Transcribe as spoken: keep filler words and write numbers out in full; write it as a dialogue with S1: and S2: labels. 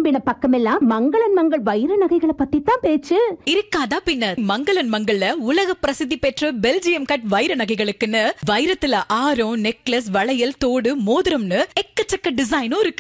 S1: திரும்பின பக்கமெல்லாம் மங்களன் மங்கள் வைர நகைகளை பத்தி தான் பேச்சு.
S2: இருக்காதா பின்ன? மங்களன் மங்கள்ல உலக பிரசித்தி பெற்ற பெல்ஜியம் கட் வைர நகைகளுக்குன்னு வைரத்துல ஆரம், நெக்லஸ், வளையல், தோடு, மோதிரம்னு எக்கச்சக்க டிசைனும் இருக்கு.